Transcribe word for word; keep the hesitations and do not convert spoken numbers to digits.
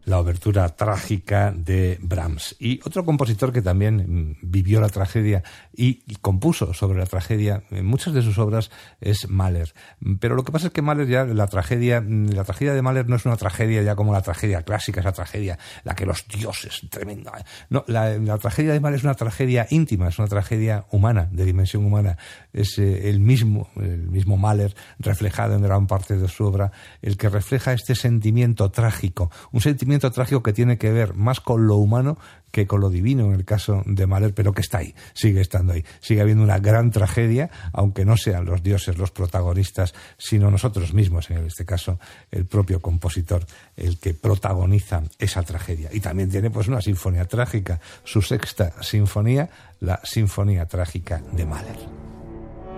la obertura trágica de Brahms. Y otro compositor que también vivió la tragedia y, y compuso sobre la tragedia en muchas de sus obras es Mahler. Pero lo que pasa es que Mahler ya, la tragedia, la tragedia de Mahler no es una tragedia ya como la tragedia clásica, esa tragedia, la que los dioses, tremenda. No, la, la tragedia de Mahler es una tragedia íntima, es una tragedia humana, de dimensión humana. Es eh, el mismo, el mismo Mahler reflejado en gran parte de su obra, el que refleja este sentimiento trágico, un sentimiento trágico que tiene que ver más con lo humano que con lo divino en el caso de Mahler, pero que está ahí, sigue estando ahí. Sigue habiendo una gran tragedia, aunque no sean los dioses los protagonistas, sino nosotros mismos, en este caso el propio compositor, el que protagoniza esa tragedia. Y también tiene pues una sinfonía trágica, su sexta sinfonía, la Sinfonía Trágica de Mahler.